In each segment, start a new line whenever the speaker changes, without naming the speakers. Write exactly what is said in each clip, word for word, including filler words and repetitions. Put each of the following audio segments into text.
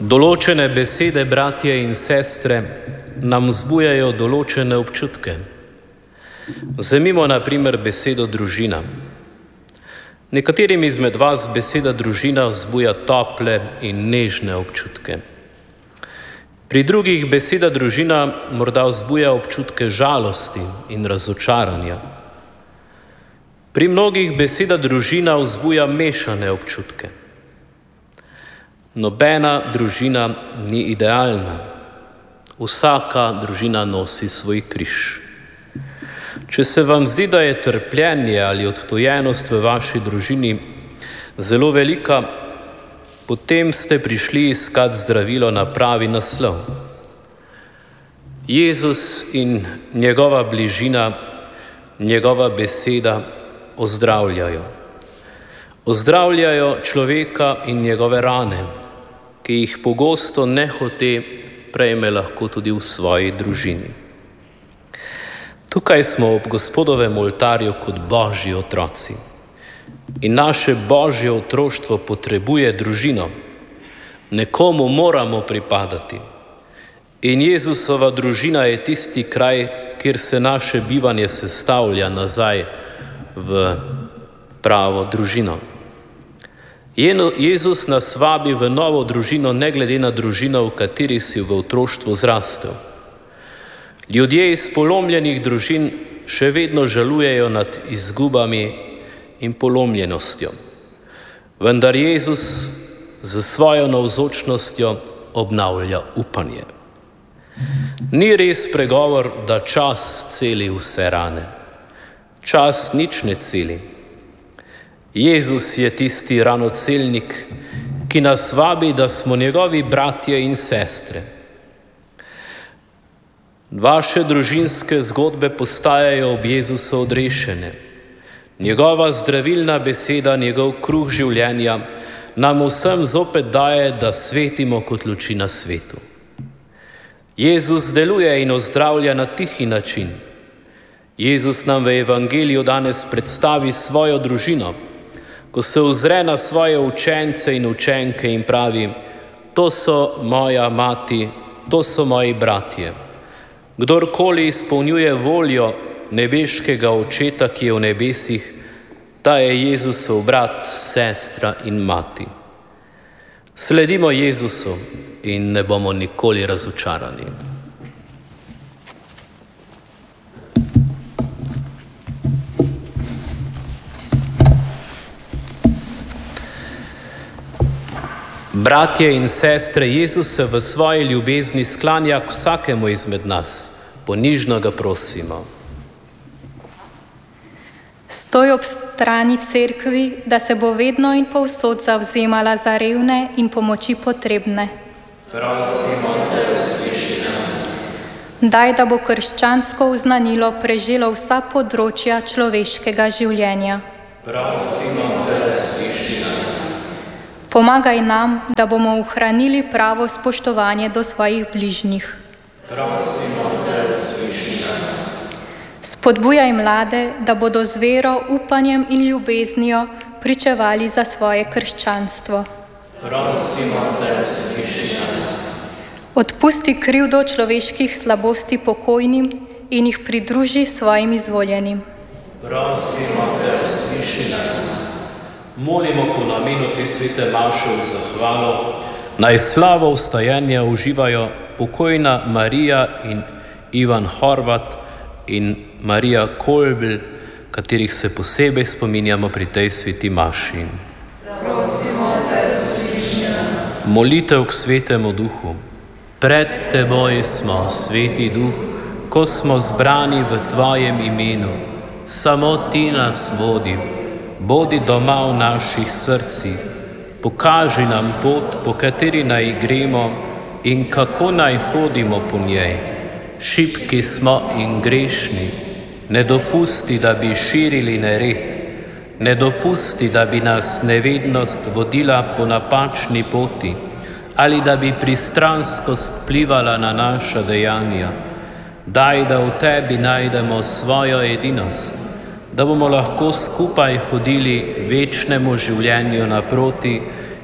Določene besede, bratje in sestre, nam vzbujajo določene občutke. Vzemimo na primer besedo družina. Nekaterim izmed vas beseda družina vzbuja tople in nežne občutke. Pri drugih beseda družina morda vzbuja občutke žalosti in razočaranja. Pri mnogih beseda družina vzbuja mešane občutke. Nobena družina ni idealna. Vsaka družina nosi svoj križ. Če se vam zdi, da je trpljenje ali odtujenost v vaši družini zelo velika, potem ste prišli iskat zdravilo na pravi naslov. Jezus in njegova bližina, njegova beseda ozdravljajo. Ozdravljajo človeka in njegove rane, ki jih pogosto nehote prejme lahko tudi v svoji družini. Tukaj smo ob Gospodovem oltarju kot Božji otroci. In naše Božje otroštvo potrebuje družino. Nekomu moramo pripadati. In Jezusova družina je tisti kraj, kjer se naše bivanje sestavlja nazaj v pravo družino. Jezus nas vabi v novo družino, ne glede na družino, v kateri si v otroštvu zrastel. Ljudje iz polomljenih družin še vedno žalujejo nad izgubami in polomljenostjo. Vendar Jezus z svojo navzočnostjo obnavlja upanje. Ni res pregovor, da čas celi vse rane. Čas nič ne celi. Jezus je tisti ranocelnik, ki nas vabi, da smo njegovi bratje in sestre. Vaše družinske zgodbe postajajo ob Jezusu odrešene. Njegova zdravilna beseda, njegov kruh življenja nam vsem zopet daje, da svetimo kot luči na svetu. Jezus deluje in ozdravlja na tihi način. Jezus nam v evangeliju danes predstavi svojo družino, ko se ozre na svoje učence in učenke in pravi: to so moja mati, to so moji bratje. Kdorkoli izpolnjuje voljo nebeškega Očeta, ki je v nebesih, ta je Jezusov brat, sestra in mati. Sledimo Jezusu in ne bomo nikoli razočarani. Bratje in sestre, Jezus se v svoji ljubezni sklanja k vsakemu izmed nas. Ponižno ga prosimo.
Stoj ob strani cerkvi, da se bo vedno in povsod zavzemala za revne in pomoči potrebne.
Prosimo te, usliši nas.
Daj, da bo krščansko uznanilo preželo vsa področja človeškega življenja.
Prosimo te, usliši nas.
Pomagaj nam, da bomo ohranili pravo spoštovanje do svojih bližnjih.
Prosimo te, usliši nas.
Spodbujaj mlade, da bodo z vero, upanjem in ljubeznijo pričevali za svoje krščanstvo.
Prosimo te, usliši nas.
Odpusti krivdo človeških slabosti pokojnim in jih pridruži svojim izvoljenim.
Prosimo te, usliši nas.
Molimo po namenu te svete maše v zahvalo, naj slavo vstajanja uživajo pokojna Marija in Ivan Horvat in Marija Kolbl, katerih se posebej spominjamo pri tej sveti maši.
Prosimo te, usliši nas.
Molitev k svetemu duhu. Pred teboj smo, sveti duh, ko smo zbrani v tvojem imenu. Samo ti nas vodi. Bodi doma v naših srcih, pokaži nam pot, po kateri naj gremo in kako naj hodimo po njej. Šibki smo in grešni, ne dopusti, da bi širili nered, ne dopusti, da bi nas nevednost vodila po napačni poti ali da bi pristranskost vplivala na naša dejanja. Daj, da v tebi najdemo svojo edinost, da bomo lahko skupaj hodili večnemu življenju naproti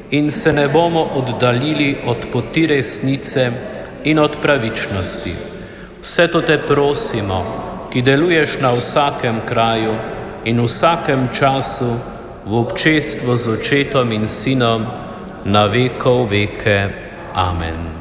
in se ne bomo oddaljili od poti resnice in od pravičnosti. Vse to te prosimo, ki deluješ na vsakem kraju in vsakem času v občestvu z Očetom in Sinom na vekov veke. Amen.